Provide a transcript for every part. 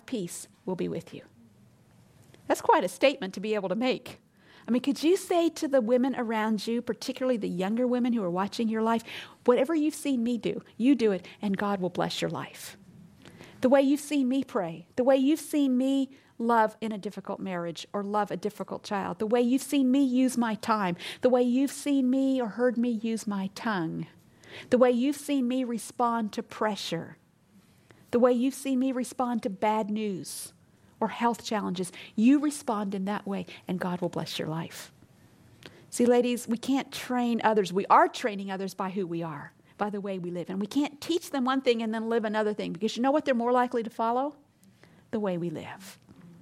peace will be with you. That's quite a statement to be able to make. I mean, could you say to the women around you, particularly the younger women who are watching your life, whatever you've seen me do, you do it, and God will bless your life. The way you've seen me pray, the way you've seen me love in a difficult marriage or love a difficult child, the way you've seen me use my time, the way you've seen me or heard me use my tongue, the way you've seen me respond to pressure, the way you've seen me respond to bad news or health challenges, you respond in that way and God will bless your life. See, ladies, we can't train others. We are training others by who we are, by the way we live. And we can't teach them one thing and then live another thing, because you know what they're more likely to follow? The way we live.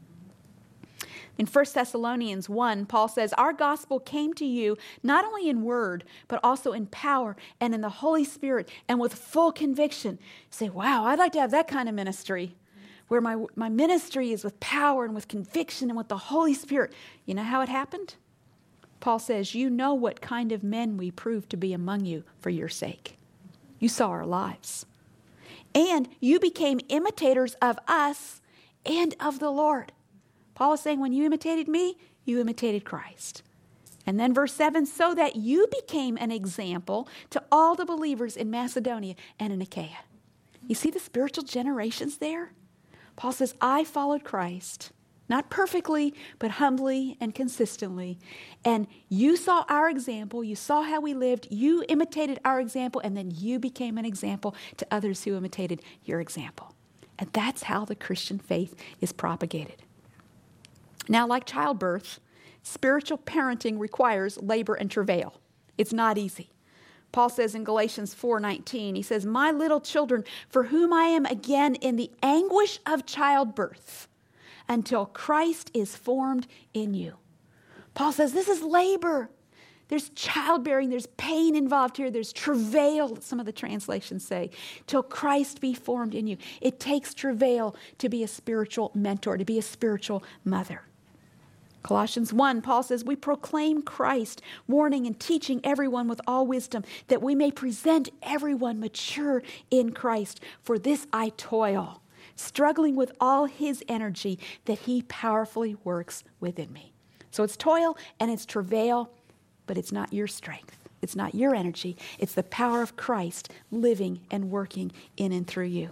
In 1 Thessalonians 1, Paul says, our gospel came to you not only in word, but also in power and in the Holy Spirit and with full conviction. You say, wow, I'd like to have that kind of ministry, where my ministry is with power and with conviction and with the Holy Spirit. You know how it happened? Paul says, you know what kind of men we proved to be among you for your sake. You saw our lives. And you became imitators of us and of the Lord. Paul is saying, when you imitated me, you imitated Christ. And then verse 7, so that you became an example to all the believers in Macedonia and in Achaia. You see the spiritual generations there? Paul says, I followed Christ, not perfectly, but humbly and consistently. And you saw our example. You saw how we lived. You imitated our example, and then you became an example to others who imitated your example. And that's how the Christian faith is propagated. Now, like childbirth, spiritual parenting requires labor and travail. It's not easy. Paul says in Galatians 4:19, he says, my little children, for whom I am again in the anguish of childbirth, until Christ is formed in you. Paul says this is labor. There's childbearing, there's pain involved here, there's travail, some of the translations say, till Christ be formed in you. It takes travail to be a spiritual mentor, to be a spiritual mother. Colossians 1, Paul says, we proclaim Christ, warning and teaching everyone with all wisdom, that we may present everyone mature in Christ. For this I toil, struggling with all his energy that he powerfully works within me. So it's toil and it's travail, but it's not your strength. It's not your energy. It's the power of Christ living and working in and through you.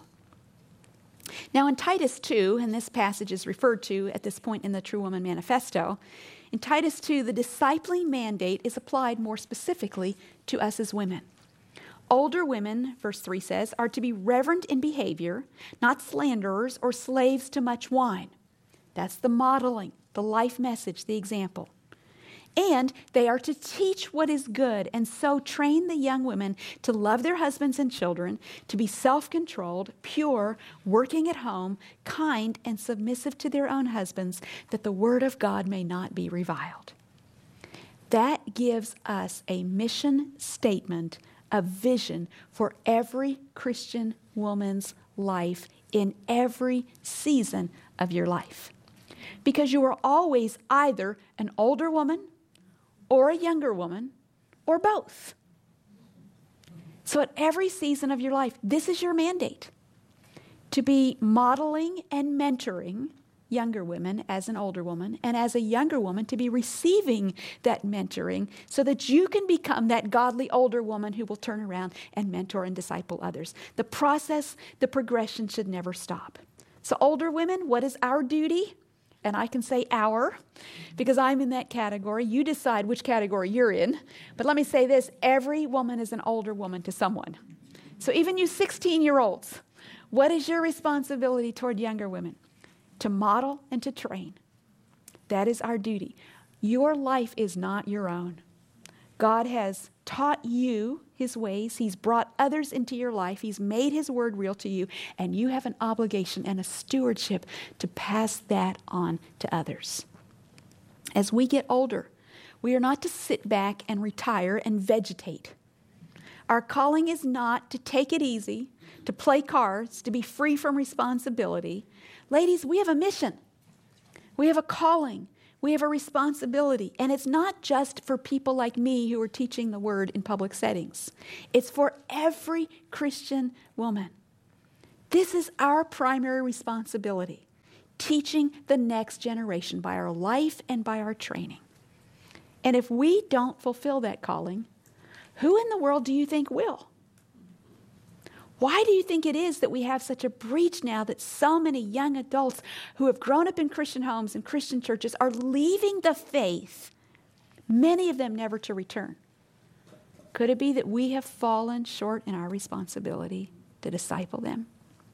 Now in Titus 2, and this passage is referred to at this point in the True Woman Manifesto, in Titus 2, the discipling mandate is applied more specifically to us as women. Older women, verse 3 says, are to be reverent in behavior, not slanderers or slaves to much wine. That's the modeling, the life message, the example. And they are to teach what is good, and so train the young women to love their husbands and children, to be self-controlled, pure, working at home, kind, and submissive to their own husbands, that the word of God may not be reviled. That gives us a mission statement, a vision for every Christian woman's life in every season of your life. Because you are always either an older woman or a younger woman, or both. So at every season of your life, this is your mandate, to be modeling and mentoring younger women as an older woman, and as a younger woman to be receiving that mentoring so that you can become that godly older woman who will turn around and mentor and disciple others. The process, the progression should never stop. So older women, what is our duty? And I can say our, because I'm in that category. You decide which category you're in. But let me say this, every woman is an older woman to someone. So even you 16-year-olds, what is your responsibility toward younger women? To model and to train. That is our duty. Your life is not your own. God has taught you his ways. He's brought others into your life. He's made his word real to you. And you have an obligation and a stewardship to pass that on to others. As we get older, we are not to sit back and retire and vegetate. Our calling is not to take it easy, to play cards, to be free from responsibility. Ladies, we have a mission. We have a calling. We have a responsibility, and it's not just for people like me who are teaching the word in public settings. It's for every Christian woman. This is our primary responsibility. teaching the next generation by our life and by our training. And if we don't fulfill that calling, who in the world do you think will? Why do you think it is that we have such a breach now that so many young adults who have grown up in Christian homes and Christian churches are leaving the faith, many of them never to return? Could it be that we have fallen short in our responsibility to disciple them?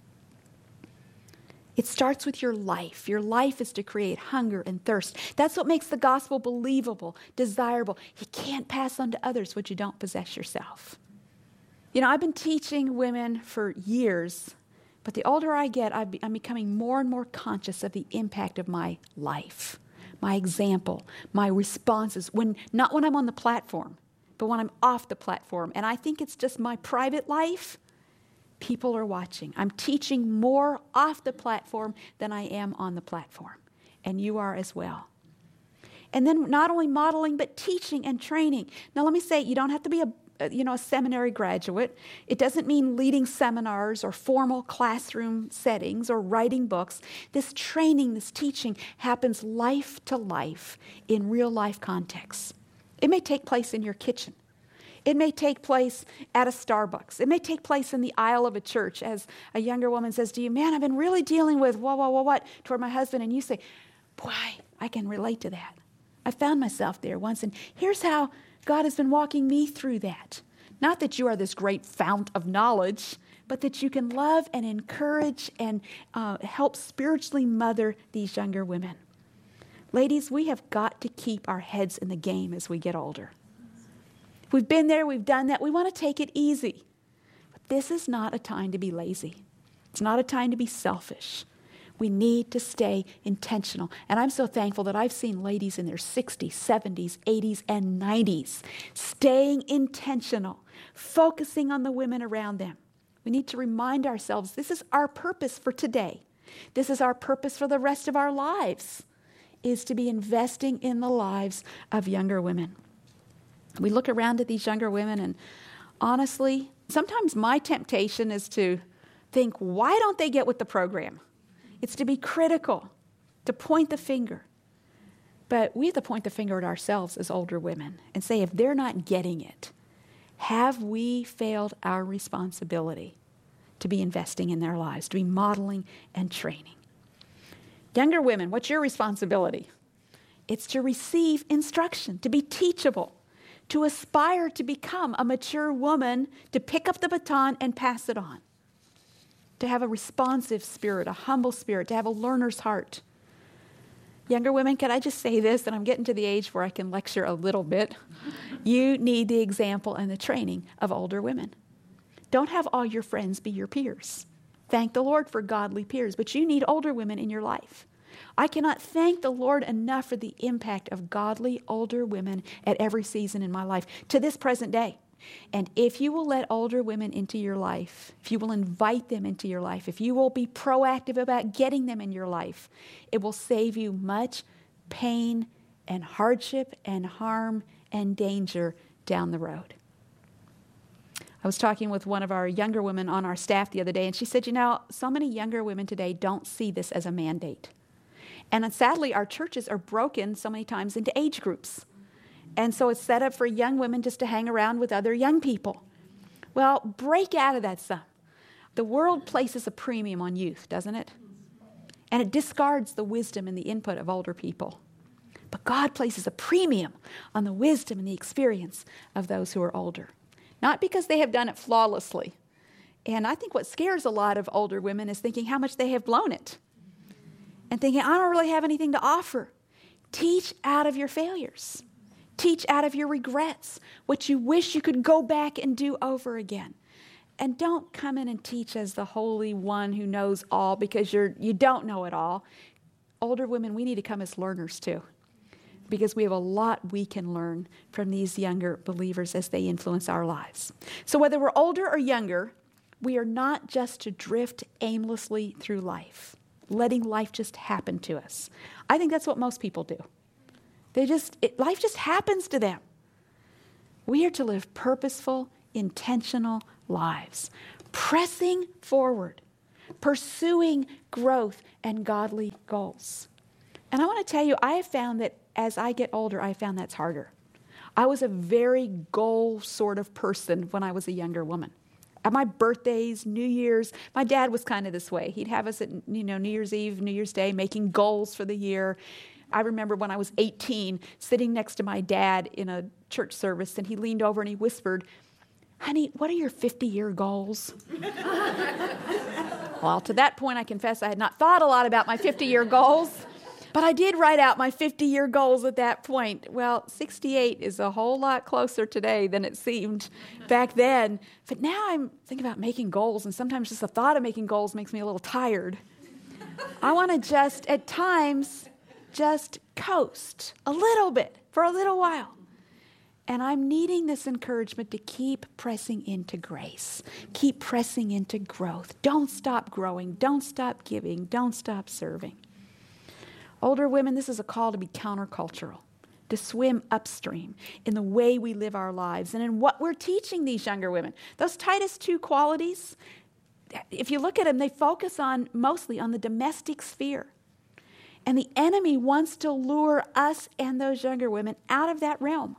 It starts with your life. Your life is to create hunger and thirst. That's what makes the gospel believable, desirable. You can't pass on to others what you don't possess yourself. You know, I've been teaching women for years, but the older I get, I'm becoming more and more conscious of the impact of my life, my example, my responses, not when I'm on the platform, but when I'm off the platform. And I think it's just my private life. People are watching. I'm teaching more off the platform than I am on the platform. And you are as well. And then not only modeling, but teaching and training. Now let me say, you don't have to be a seminary graduate. It doesn't mean leading seminars or formal classroom settings or writing books. This training, this teaching happens life to life in real life contexts. It may take place in your kitchen. It may take place at a Starbucks. It may take place in the aisle of a church as a younger woman says to you, man, I've been really dealing with what toward my husband. And you say, boy, I can relate to that. I found myself there once, and here's how God has been walking me through that. Not that you are this great fount of knowledge, but that you can love and encourage and help spiritually mother these younger women. Ladies, we have got to keep our heads in the game as we get older. We've been there, we've done that. We want to take it easy. But this is not a time to be lazy. It's not a time to be selfish. We need to stay intentional. And I'm so thankful that I've seen ladies in their 60s, 70s, 80s, and 90s staying intentional, focusing on the women around them. We need to remind ourselves this is our purpose for today. This is our purpose for the rest of our lives, is to be investing in the lives of younger women. We look around at these younger women, and honestly, sometimes my temptation is to think, why don't they get with the program? It's to be critical, to point the finger. But we have to point the finger at ourselves as older women and say, if they're not getting it, have we failed our responsibility to be investing in their lives, to be modeling and training? Younger women, what's your responsibility? It's to receive instruction, to be teachable, to aspire to become a mature woman, to pick up the baton and pass it on, to have a responsive spirit, a humble spirit, to have a learner's heart. Younger women, can I just say this, and I'm getting to the age where I can lecture a little bit. You need the example and the training of older women. Don't have all your friends be your peers. Thank the Lord for godly peers, but you need older women in your life. I cannot thank the Lord enough for the impact of godly older women at every season in my life to this present day. And if you will let older women into your life, if you will invite them into your life, if you will be proactive about getting them in your life, it will save you much pain and hardship and harm and danger down the road. I was talking with one of our younger women on our staff the other day, and she said, so many younger women today don't see this as a mandate. And sadly, our churches are broken so many times into age groups. And so it's set up for young women just to hang around with other young people. Well, break out of that some. The world places a premium on youth, doesn't it? And it discards the wisdom and the input of older people. But God places a premium on the wisdom and the experience of those who are older. Not because they have done it flawlessly. And I think what scares a lot of older women is thinking how much they have blown it. And thinking, I don't really have anything to offer. Teach out of your failures. Teach out of your regrets, what you wish you could go back and do over again. And don't come in and teach as the Holy One who knows all, because you don't know it all. Older women, we need to come as learners too, because we have a lot we can learn from these younger believers as they influence our lives. So whether we're older or younger, we are not just to drift aimlessly through life, letting life just happen to us. I think that's what most people do. Life just happens to them. We are to live purposeful, intentional lives, pressing forward, pursuing growth and godly goals. And I want to tell you, I have found that as I get older, I have found that's harder. I was a very goal sort of person when I was a younger woman. At my birthdays, New Year's, my dad was kind of this way. He'd have us at New Year's Eve, New Year's Day, making goals for the year. I remember when I was 18, sitting next to my dad in a church service, and he leaned over and he whispered, "Honey, what are your 50-year goals?" Well, to that point, I confess I had not thought a lot about my 50-year goals, but I did write out my 50-year goals at that point. Well, 68 is a whole lot closer today than it seemed back then. But now I'm thinking about making goals, and sometimes just the thought of making goals makes me a little tired. I want to just, at times, just coast a little bit for a little while. And I'm needing this encouragement to keep pressing into grace. Keep pressing into growth. Don't stop growing. Don't stop giving. Don't stop serving. Older women, this is a call to be countercultural, to swim upstream in the way we live our lives and in what we're teaching these younger women. Those Titus 2 qualities, if you look at them, they focus mostly on the domestic sphere. And the enemy wants to lure us and those younger women out of that realm.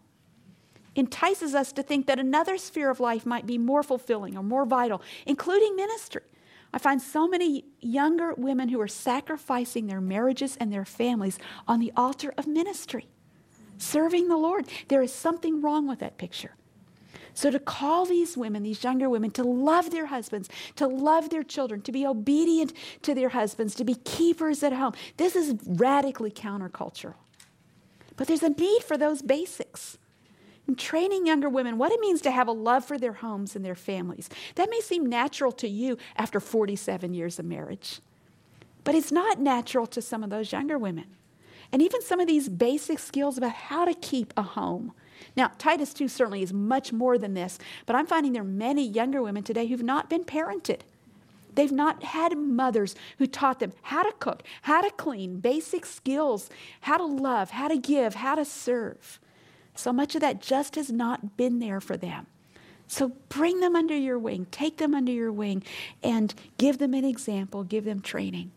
Entices us to think that another sphere of life might be more fulfilling or more vital, including ministry. I find so many younger women who are sacrificing their marriages and their families on the altar of ministry, serving the Lord. There is something wrong with that picture. So to call these women, these younger women, to love their husbands, to love their children, to be obedient to their husbands, to be keepers at home, this is radically countercultural. But there's a need for those basics. In training younger women, what it means to have a love for their homes and their families. That may seem natural to you after 47 years of marriage, but it's not natural to some of those younger women. And even some of these basic skills about how to keep a home. Now, Titus 2 certainly is much more than this, but I'm finding there are many younger women today who've not been parented. They've not had mothers who taught them how to cook, how to clean, basic skills, how to love, how to give, how to serve. So much of that just has not been there for them. So bring them under your wing, take them under your wing, and give them an example, give them training.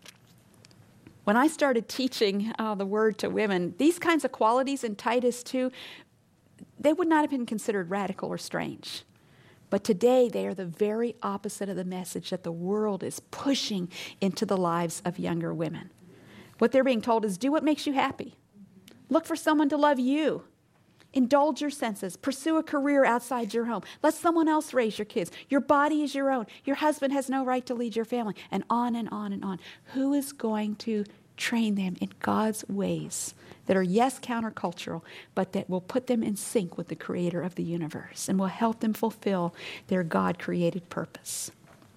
When I started teaching the word to women, these kinds of qualities in Titus 2, they would not have been considered radical or strange. But today, they are the very opposite of the message that the world is pushing into the lives of younger women. What they're being told is do what makes you happy. Look for someone to love you. Indulge your senses. Pursue a career outside your home. Let someone else raise your kids. Your body is your own. Your husband has no right to lead your family. And on and on and on. Who is going to train them in God's ways that are, yes, countercultural, but that will put them in sync with the creator of the universe and will help them fulfill their God-created purpose?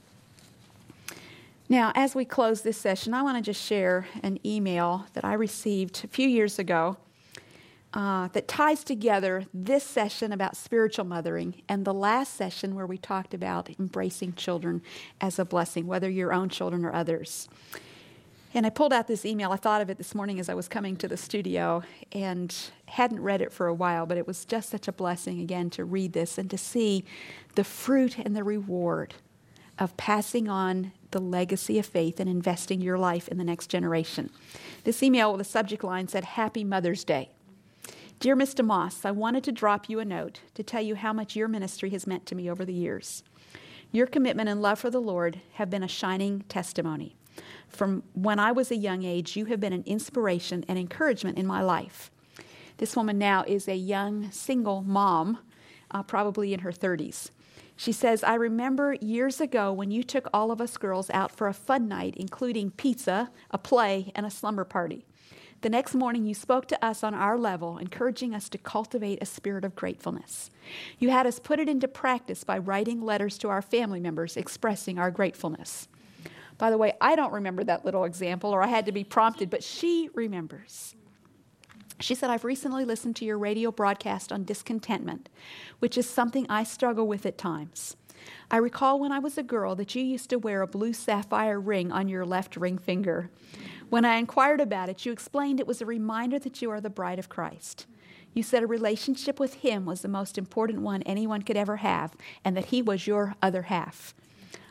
Now, as we close this session, I want to just share an email that I received a few years ago that ties together this session about spiritual mothering and the last session where we talked about embracing children as a blessing, whether your own children or others. And I pulled out this email. I thought of it this morning as I was coming to the studio and hadn't read it for a while, but it was just such a blessing again to read this and to see the fruit and the reward of passing on the legacy of faith and investing your life in the next generation. This email with the subject line said, "Happy Mother's Day. Dear Ms. DeMoss, I wanted to drop you a note to tell you how much your ministry has meant to me over the years. Your commitment and love for the Lord have been a shining testimony. From when I was a young age, you have been an inspiration and encouragement in my life." This woman now is a young single mom, probably in her 30s. She says, "I remember years ago when you took all of us girls out for a fun night, including pizza, a play, and a slumber party. The next morning, you spoke to us on our level, encouraging us to cultivate a spirit of gratefulness. You had us put it into practice by writing letters to our family members expressing our gratefulness." By the way, I don't remember that little example, or I had to be prompted, but she remembers. She said, "I've recently listened to your radio broadcast on discontentment, which is something I struggle with at times. I recall when I was a girl that you used to wear a blue sapphire ring on your left ring finger. When I inquired about it, you explained it was a reminder that you are the bride of Christ. You said a relationship with Him was the most important one anyone could ever have, and that He was your other half.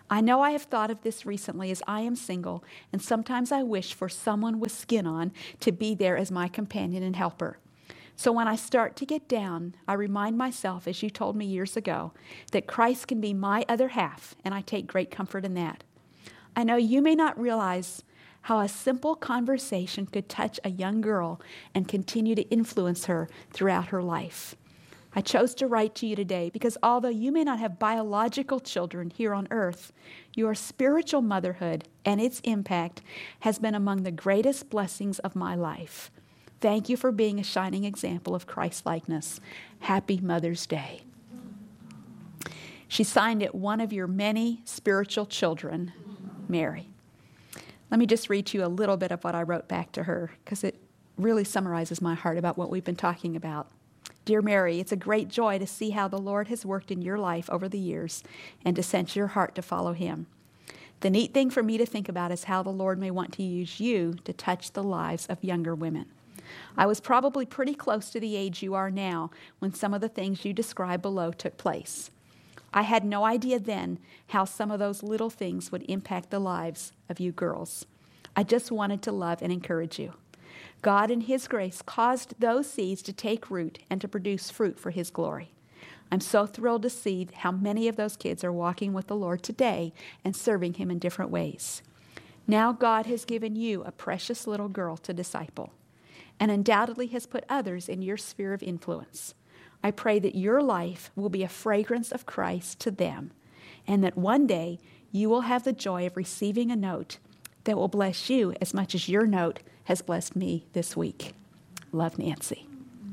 I know I have thought of this recently as I am single, and sometimes I wish for someone with skin on to be there as my companion and helper. So when I start to get down, I remind myself, as you told me years ago, that Christ can be my other half, and I take great comfort in that. I know you may not realize how a simple conversation could touch a young girl and continue to influence her throughout her life. I chose to write to you today because although you may not have biological children here on earth, your spiritual motherhood and its impact has been among the greatest blessings of my life. Thank you for being a shining example of Christ-likeness. Happy Mother's Day. She signed it, one of your many spiritual children, Mary. Let me just read to you a little bit of what I wrote back to her because it really summarizes my heart about what we've been talking about. Dear Mary, it's a great joy to see how the Lord has worked in your life over the years and to sense your heart to follow Him. The neat thing for me to think about is how the Lord may want to use you to touch the lives of younger women. I was probably pretty close to the age you are now when some of the things you describe below took place. I had no idea then how some of those little things would impact the lives of you girls. I just wanted to love and encourage you. God in His grace caused those seeds to take root and to produce fruit for His glory. I'm so thrilled to see how many of those kids are walking with the Lord today and serving Him in different ways. Now God has given you a precious little girl to disciple and undoubtedly has put others in your sphere of influence. I pray that your life will be a fragrance of Christ to them and that one day you will have the joy of receiving a note that will bless you as much as your note has blessed me this week. Love, Nancy.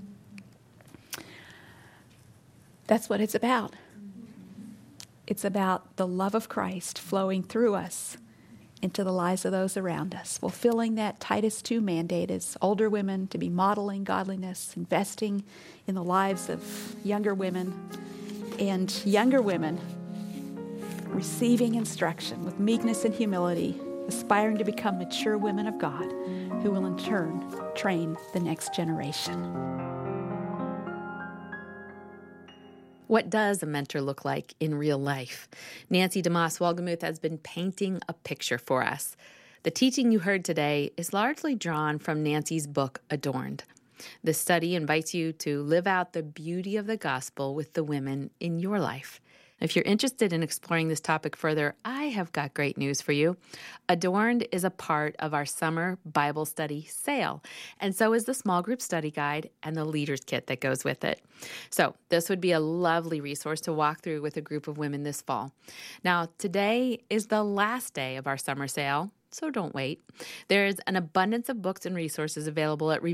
That's what it's about. It's about the love of Christ flowing through us into the lives of those around us, fulfilling that Titus 2 mandate as older women to be modeling godliness, investing in the lives of younger women, and younger women receiving instruction with meekness and humility, aspiring to become mature women of God who will in turn train the next generation. What does a mentor look like in real life? Nancy DeMoss Wolgemuth has been painting a picture for us. The teaching you heard today is largely drawn from Nancy's book, Adorned. This study invites you to live out the beauty of the gospel with the women in your life. If you're interested in exploring this topic further, I have got great news for you. Adorned is a part of our summer Bible study sale, and so is the small group study guide and the leader's kit that goes with it. So this would be a lovely resource to walk through with a group of women this fall. Now, today is the last day of our summer sale, so don't wait. There's an abundance of books and resources available at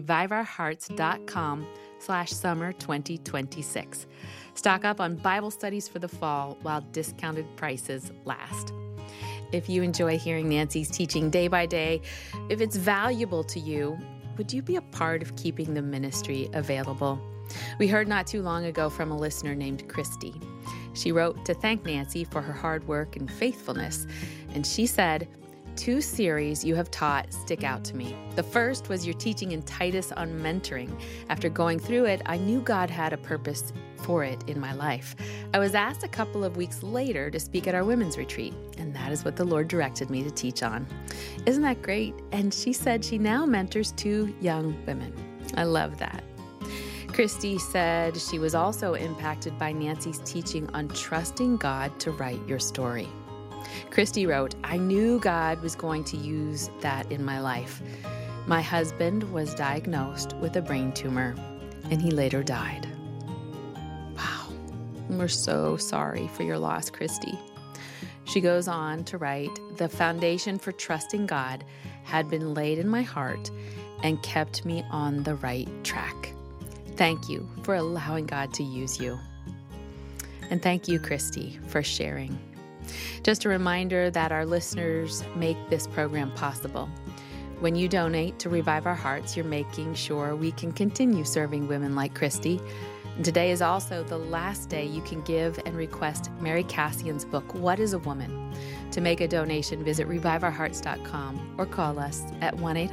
reviveourhearts.com/summer 2026. Stock up on Bible studies for the fall while discounted prices last. If you enjoy hearing Nancy's teaching day by day, if it's valuable to you, would you be a part of keeping the ministry available? We heard not too long ago from a listener named Christy. She wrote to thank Nancy for her hard work and faithfulness, and she said, 2 series you have taught stick out to me. The first was your teaching in Titus on mentoring. After going through it, I knew God had a purpose for it in my life. I was asked a couple of weeks later to speak at our women's retreat, and that is what the Lord directed me to teach on. Isn't that great? And she said she now mentors 2 young women. I love that. Christy said she was also impacted by Nancy's teaching on trusting God to write your story. Christy wrote, I knew God was going to use that in my life. My husband was diagnosed with a brain tumor, and he later died. Wow. We're so sorry for your loss, Christy. She goes on to write, the foundation for trusting God had been laid in my heart and kept me on the right track. Thank you for allowing God to use you. And thank you, Christy, for sharing. Just a reminder that our listeners make this program possible. When you donate to Revive Our Hearts, you're making sure we can continue serving women like Christy. And today is also the last day you can give and request Mary Cassian's book, What is a Woman? To make a donation, visit reviveourhearts.com or call us at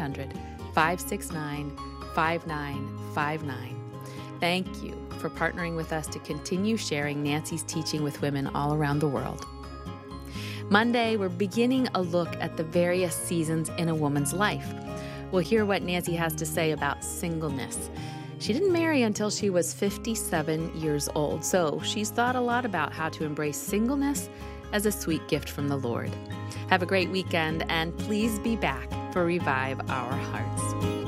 1-800-569-5959. Thank you for partnering with us to continue sharing Nancy's teaching with women all around the world. Monday, we're beginning a look at the various seasons in a woman's life. We'll hear what Nancy has to say about singleness. She didn't marry until she was 57 years old, so she's thought a lot about how to embrace singleness as a sweet gift from the Lord. Have a great weekend, and please be back for Revive Our Hearts.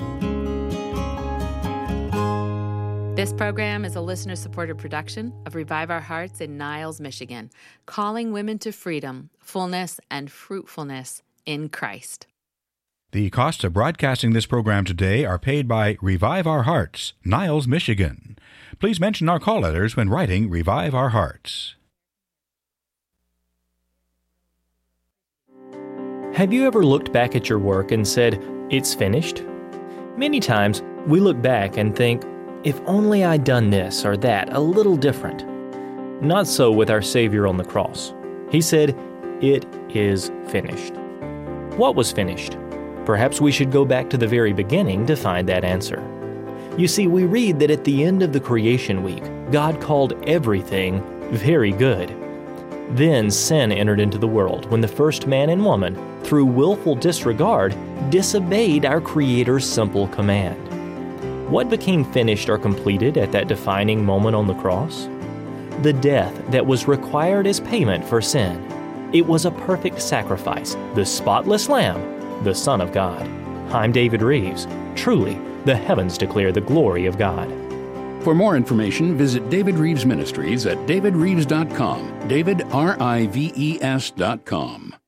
This program is a listener-supported production of Revive Our Hearts in Niles, Michigan, calling women to freedom, fullness, and fruitfulness in Christ. The costs of broadcasting this program today are paid by Revive Our Hearts, Niles, Michigan. Please mention our call letters when writing Revive Our Hearts. Have you ever looked back at your work and said, "It's finished"? Many times, we look back and think, if only I'd done this or that a little different. Not so with our Savior on the cross. He said, "It is finished." What was finished? Perhaps we should go back to the very beginning to find that answer. You see, we read that at the end of the creation week, God called everything very good. Then sin entered into the world when the first man and woman, through willful disregard, disobeyed our Creator's simple command. What became finished or completed at that defining moment on the cross? The death that was required as payment for sin. It was a perfect sacrifice, the spotless Lamb, the Son of God. I'm David Reeves. Truly, the heavens declare the glory of God. For more information, visit David Reeves Ministries at davidreeves.com, davidrives.com.